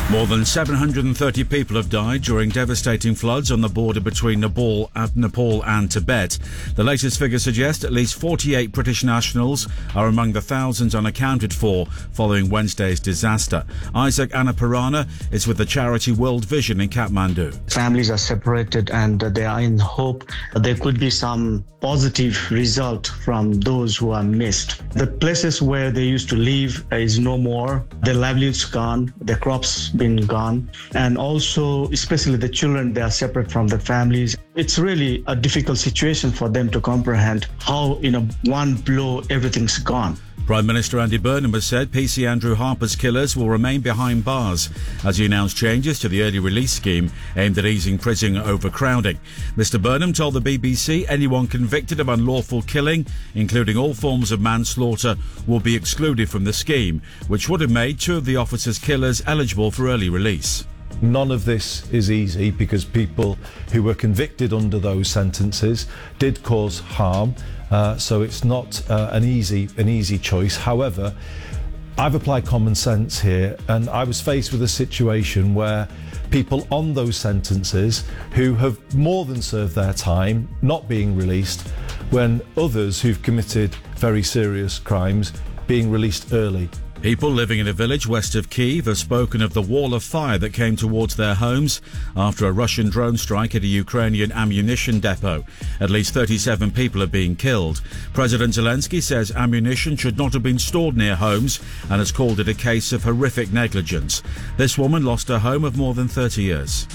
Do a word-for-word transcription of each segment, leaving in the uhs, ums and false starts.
More than seven hundred thirty people have died during devastating floods on the border between Nepal and, Nepal and Tibet. The latest figures suggest at least forty-eight British nationals are among the thousands unaccounted for following Wednesday's disaster. Isaac Annapurana is with the charity World Vision in Kathmandu. Families are separated and they are in hope there could be some positive result from those who are missed. The places where they used to live is no more. Their livelihoods gone, their crops been gone, and also especially the children, they are separate from their families. It's really a difficult situation for them to comprehend how in a one blow everything's gone. Prime Minister Andy Burnham has said P C Andrew Harper's killers will remain behind bars as he announced changes to the early release scheme aimed at easing prison overcrowding. Mister Burnham told the B B C anyone convicted of unlawful killing, including all forms of manslaughter, will be excluded from the scheme, which would have made two of the officers' killers eligible for early release. None of this is easy because people who were convicted under those sentences did cause harm, uh, so it's not uh, an easy an easy choice. However, I've applied common sense here, and I was faced with a situation where people on those sentences who have more than served their time not being released, when others who've committed very serious crimes being released early. People living in a village west of Kyiv have spoken of the wall of fire that came towards their homes after a Russian drone strike at a Ukrainian ammunition depot. At least thirty-seven people have been killed. President Zelensky says ammunition should not have been stored near homes and has called it a case of horrific negligence. This woman lost her home of more than thirty years.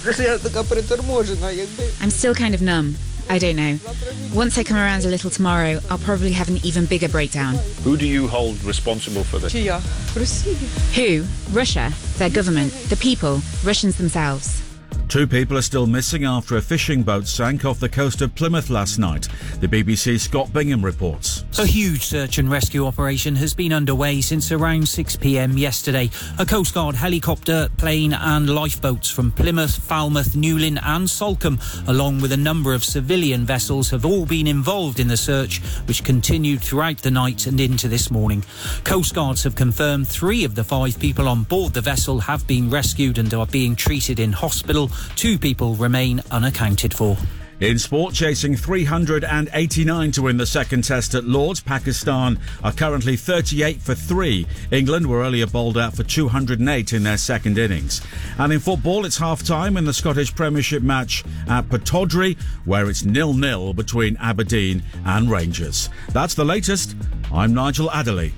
I'm still kind of numb. I don't know. Once I come around a little tomorrow, I'll probably have an even bigger breakdown. Who do you hold responsible for this? Who? Russia. Their government. The people. Russians themselves. Two people are still missing after a fishing boat sank off the coast of Plymouth last night. The B B C's Scott Bingham reports. A huge search and rescue operation has been underway since around six p m yesterday. A Coast Guard helicopter, plane and lifeboats from Plymouth, Falmouth, Newlyn and Salcombe, along with a number of civilian vessels, have all been involved in the search, which continued throughout the night and into this morning. Coast Guards have confirmed three of the five people on board the vessel have been rescued and are being treated in hospital. Two people remain unaccounted for. In sport, chasing three hundred eighty-nine to win the second test at Lord's, Pakistan are currently thirty-eight for three. England were earlier bowled out for two hundred eight in their second innings. And in football, it's half-time in the Scottish Premiership match at Pittodrie, where it's nil nil between Aberdeen and Rangers. That's the latest. I'm Nigel Adderley.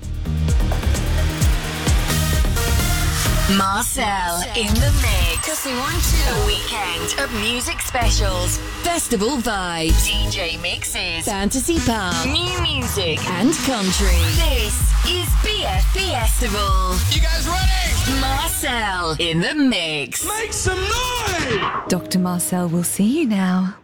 Marcel in the mix. A weekend of music specials, festival vibes, D J mixes, fantasy pop, new music and country. This is B F Festival. You guys ready? Marcel in the mix. Make some noise! Doctor Marcel will see you now.